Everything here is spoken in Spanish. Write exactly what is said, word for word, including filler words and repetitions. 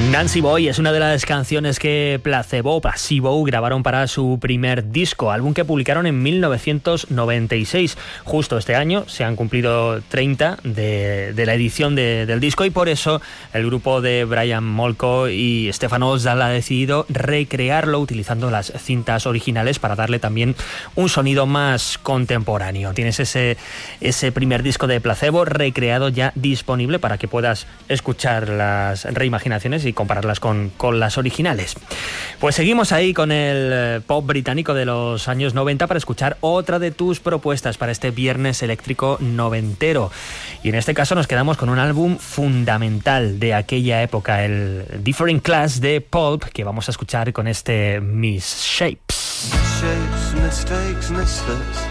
Nancy Boy es una de las canciones que Placebo, Placebo grabaron para su primer disco, álbum que publicaron en mil novecientos noventa y seis. Justo este año se han cumplido treinta de, de la edición de, del disco, y por eso el grupo de Brian Molko y Stefan Osdal ha decidido recrearlo utilizando las cintas originales para darle también un sonido más contemporáneo. Tienes ese, ese primer disco de Placebo recreado ya disponible para que puedas escuchar las reimaginaciones y compararlas con, con las originales. Pues seguimos ahí con el pop británico de los años noventa para escuchar otra de tus propuestas para este viernes eléctrico noventero. Y en este caso nos quedamos con un álbum fundamental de aquella época, el Different Class de Pulp, que vamos a escuchar con este Misshapes. Shapes, mistakes, misfits.